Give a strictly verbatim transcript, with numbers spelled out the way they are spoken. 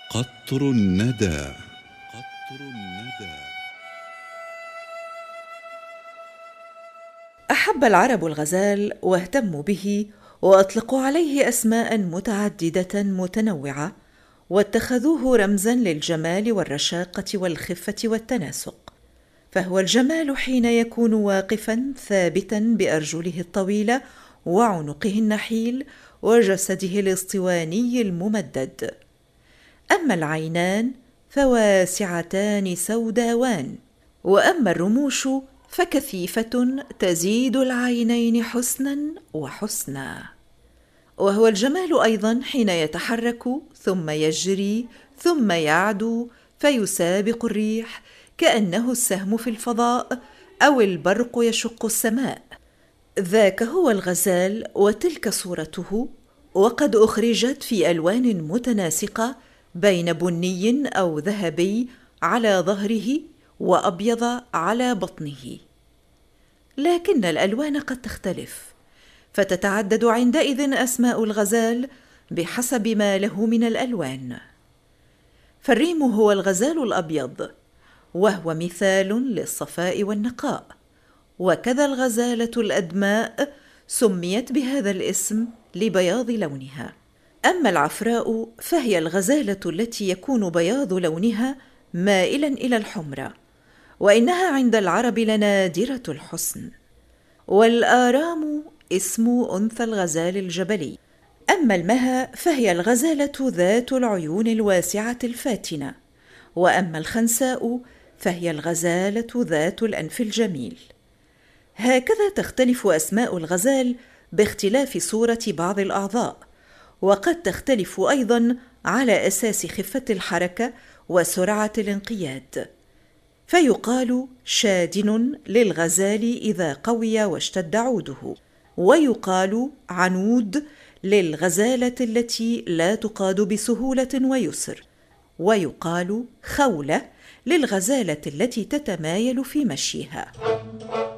قطر الندى. قطر الندى. أحب العرب الغزال واهتموا به وأطلقوا عليه أسماء متعددة متنوعة، واتخذوه رمزاً للجمال والرشاقة والخفة والتناسق. فهو الجمال حين يكون واقفاً ثابتاً بأرجله الطويلة وعنقه النحيل وجسده الاسطواني الممدد. أما العينان فواسعتان سوداوان، وأما الرموش فكثيفة تزيد العينين حسناً وحسنا. وهو الجمال أيضاً حين يتحرك ثم يجري ثم يعدو فيسابق الريح كأنه السهم في الفضاء أو البرق يشق السماء. ذاك هو الغزال وتلك صورته، وقد أخرجت في ألوان متناسقة بين بني أو ذهبي على ظهره وأبيض على بطنه. لكن الألوان قد تختلف، فتتعدد عندئذ أسماء الغزال بحسب ما له من الألوان. فالريم هو الغزال الأبيض، وهو مثال للصفاء والنقاء، وكذا الغزالة الأدماء سميت بهذا الاسم لبياض لونها. أما العفراء فهي الغزالة التي يكون بياض لونها مائلاً إلى الحمرة، وإنها عند العرب لنادرة الحسن. والآرام اسم أنثى الغزال الجبلي. أما المها فهي الغزالة ذات العيون الواسعة الفاتنة، وأما الخنساء فهي الغزالة ذات الأنف الجميل. هكذا تختلف أسماء الغزال باختلاف صورة بعض الأعضاء، وقد تختلف أيضاً على أساس خفة الحركة وسرعة الانقياد. فيقال شادن للغزال إذا قوي واشتد عوده، ويقال عنود للغزالة التي لا تقاد بسهولة ويسر، ويقال خولة للغزالة التي تتمايل في مشيها.